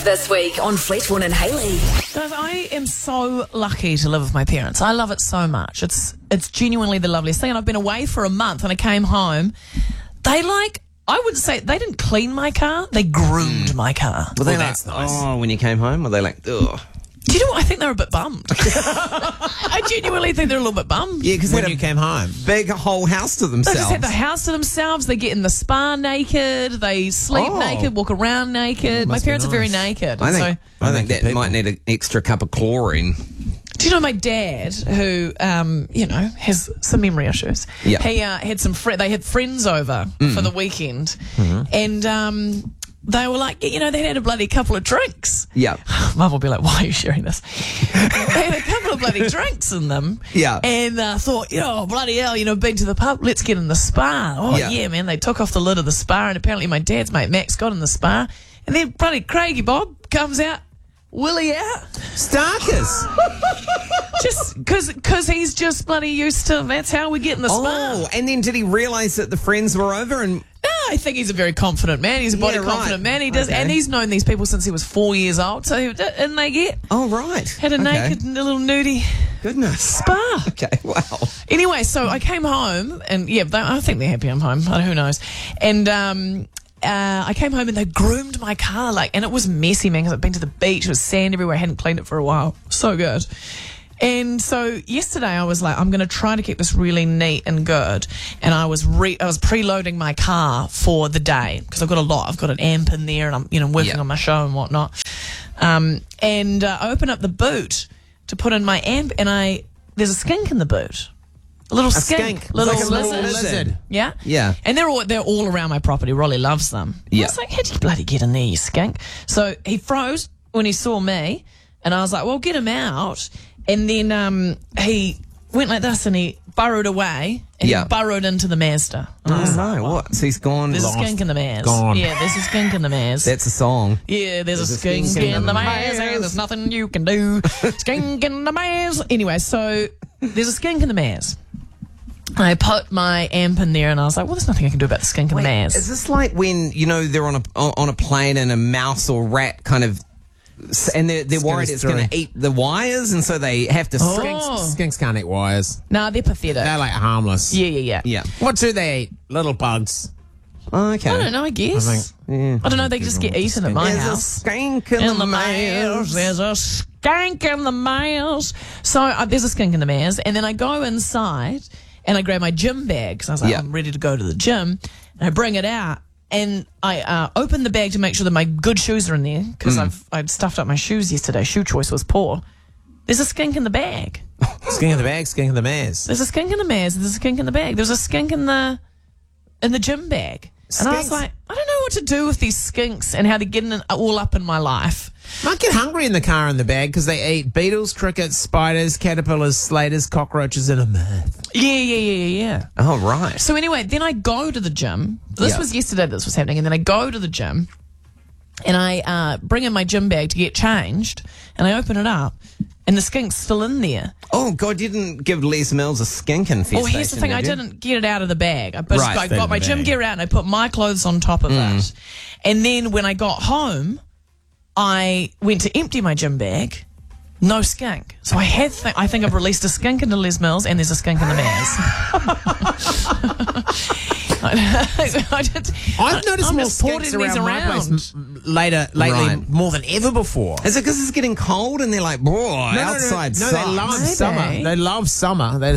This week on Fletchborn and Haley. Guys, I am so lucky to live with my parents. I love it so much. It's genuinely the loveliest thing. And I've been away for a month and I came home. I would say they didn't clean my car. They groomed my car. Were they that's nice. Oh, when you came home, were they like, ugh? Do you know what? I think they're a bit bummed. I genuinely think they're a little bit bummed. Yeah, because When you came home. big whole house to They themselves. just have the house to themselves. They get in the spa naked. They sleep naked, walk around naked. My Must be parents are very nice. naked. I And think that people. might need an extra cup of chlorine. do you know my dad, who, has some memory issues? Yeah. He had they had friends over for the weekend, and they were like, they had a bloody couple of drinks. Yeah. Mum will be like, why are you sharing this? They had a couple of bloody drinks in them. Yeah. And thought, bloody hell, been to the pub, let's get in the spa. Oh, Yeah. yeah, man. They took off the lid of the spa, and apparently my dad's mate, Max, got in the spa. And then bloody Craigie Bob comes out, Willie out. Starkers. Just because he's just bloody used to, that's how we get in the spa. Oh, and then did he realise that the friends were over and... No, I think he's a very confident man. He's a body Yeah, confident right. man. He does, Okay. and he's known these people since he was 4 years old. So, and they Oh, right. had a Okay. naked little nudie Goodness. spa. Okay, wow. Anyway, so I came home, and I think they're happy I'm home. Who knows? And I came home and they groomed my car, and it was messy, man, because I'd been to the beach. It was sand everywhere. I hadn't cleaned it for a while. So good. And so yesterday I was like, I'm going to try to keep this really neat and good. And I was preloading my car for the day because I've got a lot. I've got an amp in there, and I'm working on my show and whatnot. And I open up the boot to put in my amp, and there's a skink in the boot. A little skink. Little Like a little lizard. lizard. Yeah? Yeah. And they're all around my property. Rolly loves them. Yeah. I was like, how'd you bloody get in there, you skink? So he froze when he saw me, and I was like, well, get him out. And then he went like this, and he burrowed away, and Yeah. he burrowed into the Mazda. And I was like, No, what? So he's gone. there's Lost. a skink in the Maz. Gone. Yeah, there's a skink in the Maz. That's a song. Yeah, there's a skink in the Maz. There's nothing you can do. Skink in the Maz. Anyway, so there's a skink in the Maz. I put my amp in there, and I was like, well, there's nothing I can do about the skink in the Maz. Is this like when, they're on a plane and a mouse or rat kind of... And they're worried it's going to eat the wires, and so they have to... Skinks can't eat wires. Nah, they're pathetic. They're like harmless. Yeah. Yeah. What do they eat? Little bugs. Okay. I don't know, I guess. I don't know, they just get eaten at my There's a house. skank in the Maz. There's a skink in the Maz. So there's a skink in the Maz, and then I go inside and I grab my gym bag because I was like, Yeah. I'm ready to go to the gym, and I bring it out. And I open the bag to make sure that my good shoes are in there because I'd stuffed up my shoes yesterday. Shoe choice was poor. There's a skink in the bag. Skink in the bag, skink in the maze. There's a skink in the Maz. There's a skink in the bag. There's a skink in the gym bag. And I was Skinks- like, I don't know what to do with these skinks and how they're getting all up in my life. Might get hungry in the car in the bag because they eat beetles, crickets, spiders, caterpillars, slaters, cockroaches, and a moth. Yeah. Oh, right. So anyway, then I go to the gym. This Yeah. was yesterday this was happening. And then I go to the gym and I bring in my gym bag to get changed. And I open it up and the skink's still in there. Oh, God, you didn't give Les Mills a skink infestation, Oh, here's the thing. I did you? didn't get it out of the bag. I Right. got my gym gear out and I put my clothes on top of it. And then when I got home, I went to empty my gym bag. No skink. So I think I've released a skink into Les Mills, and there's a skink in the Maz. I've noticed I'm more just porting skinks these around my around. place lately Right. more than ever before. Is it because it's getting cold and they're like, boy, outside No, sucks? they love Maybe. summer. They love summer. They